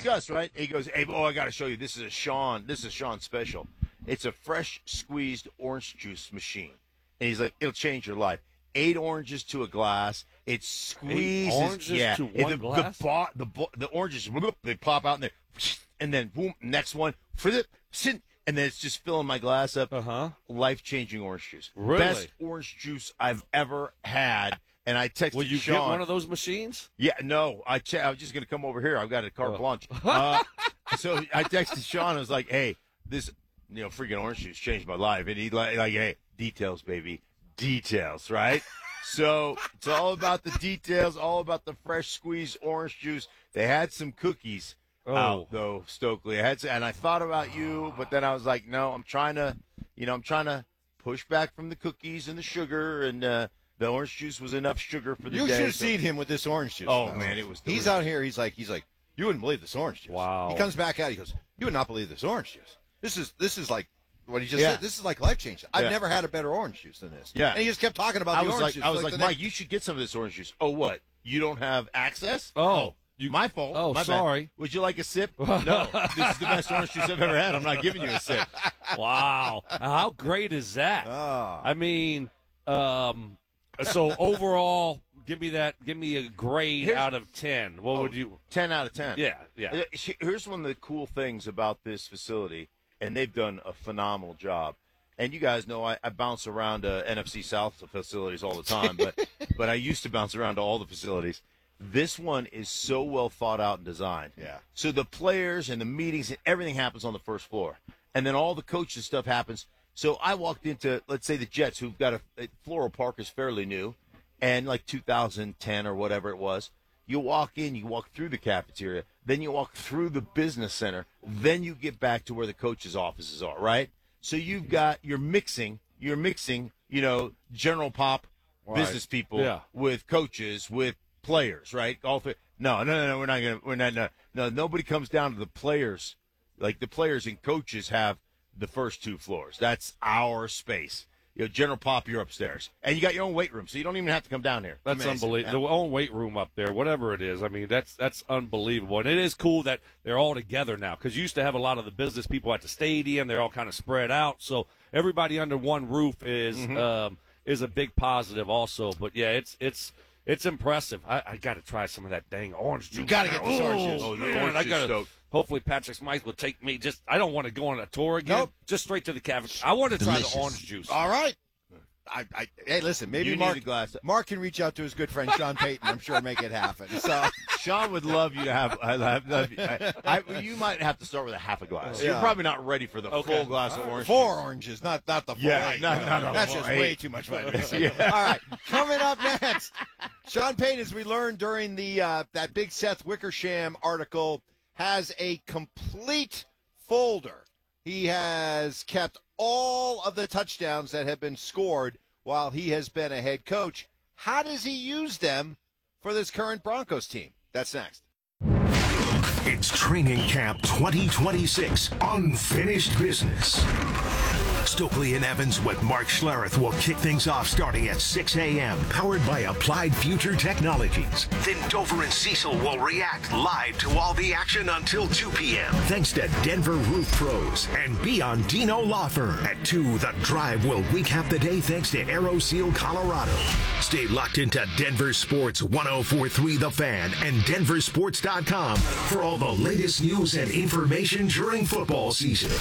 Gus, right? He goes, hey, I got to show you. This is Sean's special. It's a fresh squeezed orange juice machine. And he's like, it'll change your life. 8 oranges to a glass. It squeezes. 8 oranges to one glass? The oranges, whoop, they pop out, and then boom, next one, and then it's just filling my glass up. Life-changing orange juice. Really? Best orange juice I've ever had. And I texted Will you Sean. get one of those machines? Yeah, no. I was just going to come over here. I've got a carte blanche. So I texted Sean. I was like, hey, this freaking orange juice changed my life. And he like, hey, details, baby. Details, right? So it's all about the details, all about the fresh squeezed orange juice. They had some cookies out, though, Stokely. And I thought about you, but then I was like, no, I'm trying to push back from the cookies and the sugar, and the orange juice was enough sugar for the day. You should have seen him with this orange juice. Oh, man, it was delicious. He's out here. He's like, you wouldn't believe this orange juice. Wow. He comes back out. He goes, you would not believe this orange juice. This is like what he just said. This is like life changing. I've never had a better orange juice than this. Yeah. And he just kept talking about the orange juice. I was like, Mike, you should get some of this orange juice. Oh, what? You don't have access? My fault. Oh, My sorry. bad. Would you like a sip? No. This is the best orange juice I've ever had. I'm not giving you a sip. Wow. How great is that? I memean, so overall, give me a grade out of 10. What would you? 10 out of 10. Yeah. Here's one of the cool things about this facility, and they've done a phenomenal job. And you guys know I bounce around NFC South facilities all the time, but I used to bounce around to all the facilities. This one is so well thought out and designed. Yeah. So the players and the meetings and everything happens on the first floor. And then all the coaches stuff happens. So I walked into, let's say, the Jets, who've got a Floral Park is fairly new, and like 2010 or whatever it was. You walk in, you walk through the cafeteria, then you walk through the business center, then you get back to where the coaches' offices are, right? So you're mixing, general pop business people with coaches, with players, right? No, nobody comes down to the players. Like the players and coaches have the first 2 floors. That's our space. General Pop, you're upstairs. And you got your own weight room, so you don't even have to come down here. That's unbelievable. The own weight room up there, whatever it is. I mean, that's unbelievable. And it is cool that they're all together now, because you used to have a lot of the business people at the stadium. They're all kind of spread out. So everybody under one roof is a big positive also. But, yeah, it's impressive. I got to try some of that dang orange juice. You got to get this orange juice. Oh, the orange juice. Hopefully Patrick Smythe will take me. I don't want to go on a tour again. Nope. Just straight to the cafeteria. I want to try the orange juice. All right. Hey, listen, maybe Mark can reach out to his good friend Sean Payton. I'm sure make it happen. So Sean would love you to have. You might have to start with a half a glass. Yeah. You're probably not ready for the full glass of orange. 4 oranges, not the full. Yeah, 8. no. That's just 8. way too much fun. All right, coming up next, Sean Payton, as we learned during the that big Seth Wickersham article, has a complete folder. He has kept all of the touchdowns that have been scored while he has been a head coach. How does he use them for this current Broncos team? That's next. It's Training Camp 2026, Unfinished Business. Stokely and Evans with Mark Schlereth will kick things off starting at 6 a.m., powered by Applied Future Technologies. Then Dover and Cecil will react live to all the action until 2 p.m. Thanks to Denver Roof Pros and Biondino Law Firm. At 2, The Drive will recap the day thanks to AeroSeal Colorado. Stay locked into Denver Sports 104.3 The Fan and denversports.com for all the latest news and information during football season.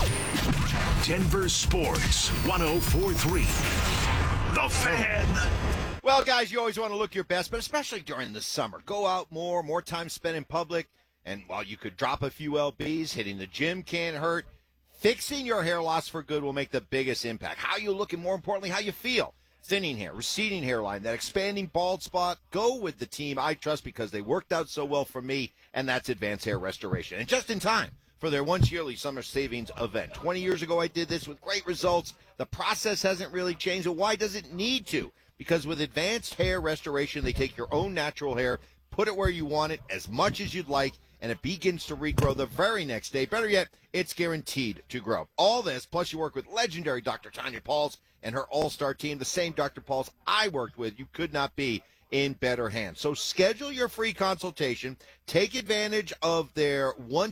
Denver Sports 104.3 The Fan. Well, guys, you always want to look your best, but especially during the summer. Go out more time spent in public, and while you could drop a few lbs, hitting the gym can't hurt. Fixing your hair loss for good will make the biggest impact. How you look, and more importantly, how you feel. Thinning hair, receding hairline, that expanding bald spot, go with the team I trust because they worked out so well for me, and that's Advanced Hair Restoration. And just in time for their once yearly summer savings event. 20 years ago, I did this with great results. The process hasn't really changed, but why does it need to? Because with Advanced Hair Restoration, they take your own natural hair, put it where you want it as much as you'd like, and it begins to regrow the very next day. Better yet, it's guaranteed to grow. All this, plus you work with legendary Dr. Tanya Pauls and her all-star team, the same Dr. Pauls I worked with. You could not be in better hands. So schedule your free consultation. Take advantage of their one